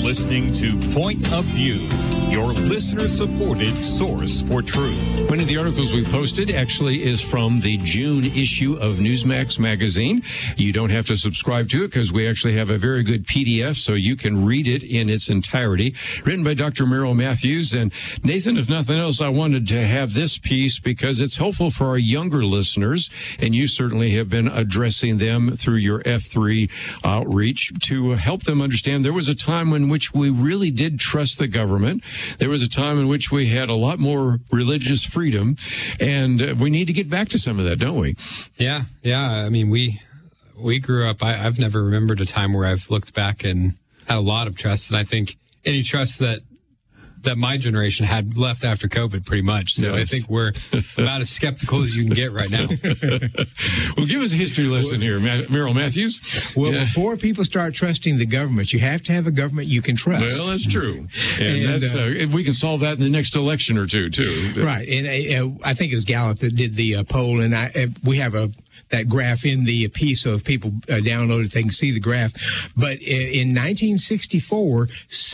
listening to Point of View, your listener-supported source for truth. One of the articles we posted actually is from the June issue of Newsmax magazine. You don't have to subscribe to it because we actually have a very good PDF so you can read it in its entirety. Written by Dr. Merrill Matthews. And Nathan, if nothing else, I wanted to have this piece because it's helpful for our younger listeners, and you certainly have been addressing them through your F3 outreach to help them understand there was a time in which we really did trust the government. There was a time in which we had a lot more religious freedom, and we need to get back to some of that, don't we? Yeah. I mean, we grew up, I've never remembered a time where I've looked back and had a lot of trust, and I think any trust that my generation had left after COVID, pretty much. So I think we're about as skeptical as you can get right now. Well, give us a history lesson here, Merrill Matthews. Well, before people start trusting the government, you have to have a government you can trust. Well, that's true. And that's, we can solve that in the next election or two, too. Right. And I think it was Gallup that did the poll, and we have that graph in the piece, so if people download it, they can see the graph. But in 1964,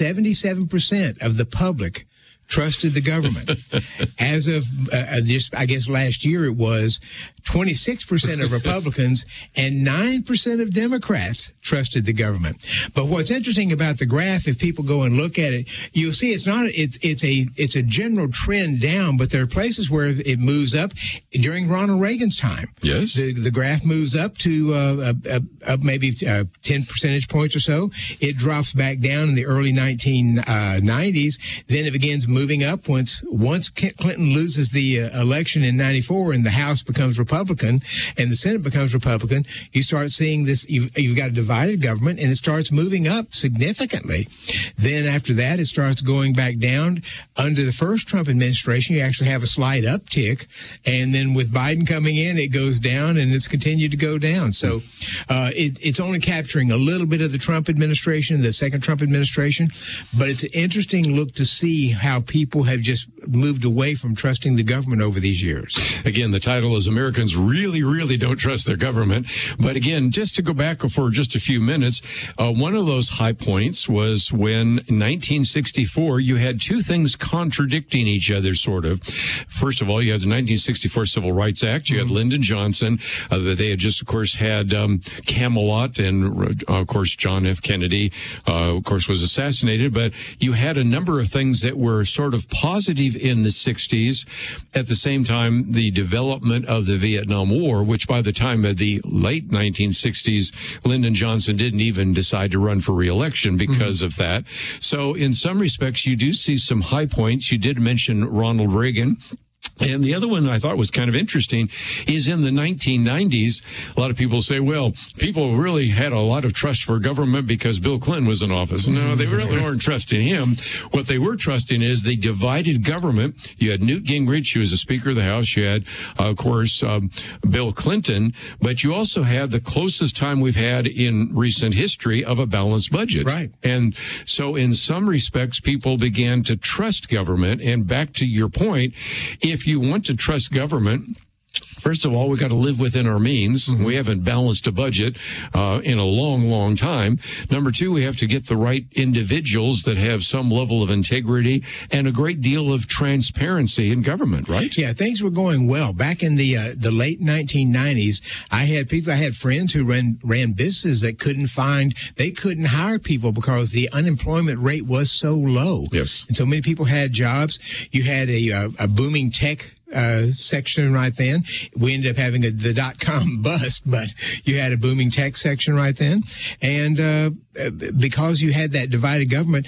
77% of the public trusted the government. As of just, I guess last year, it was 26% of Republicans and 9% of Democrats trusted the government. But what's interesting about the graph, if people go and look at it, you'll see it's a general trend down, but there are places where it moves up. During Ronald Reagan's time, yes, the graph moves up to maybe 10 percentage points or so. It drops back down in the early 1990s. Then it begins moving up once Clinton loses the election in 94 and the House becomes Republican and the Senate becomes Republican. You start seeing this. You've got a divided government, and it starts moving up significantly. Then after that, it starts going back down. Under the first Trump administration, you actually have a slight uptick, and then with Biden coming in, it goes down, and it's continued to go down. So it's only capturing a little bit of the Trump administration, the second Trump administration, but it's an interesting look to see how people have just moved away from trusting the government over these years. Again, the title is Americans Really, Really Don't Trust Their Government. But again, just to go back for just a few minutes, one of those high points was when in 1964, you had two things contradicting each other, sort of. First of all, you had the 1964 Civil Rights Act. You had Lyndon Johnson. They had just, of course, had Camelot, and, of course, John F. Kennedy, of course, was assassinated. But you had a number of things that were sort of positive in the 60s. At the same time, the development of the Vietnam War, which by the time of the late 1960s, Lyndon Johnson didn't even decide to run for re-election because of that. So in some respects, you do see some high points. You did mention Ronald Reagan. And the other one I thought was kind of interesting is in the 1990s, a lot of people say, well, people really had a lot of trust for government because Bill Clinton was in office. No, they really weren't trusting him. What they were trusting is the divided government. You had Newt Gingrich, who was the Speaker of the House. You had, of course, Bill Clinton. But you also had the closest time we've had in recent history of a balanced budget. Right. And so in some respects, people began to trust government. And back to your point, if you want to trust government, first of all, we got to live within our means. We haven't balanced a budget in a long, long time. Number two, we have to get the right individuals that have some level of integrity and a great deal of transparency in government, right? Yeah, things were going well. Back in the late 1990s, I had friends who ran businesses that couldn't hire people because the unemployment rate was so low. Yes. And so many people had jobs. You had a booming tech section right then. We ended up having the .com bust, but you had a booming tech section right then. And because you had that divided government,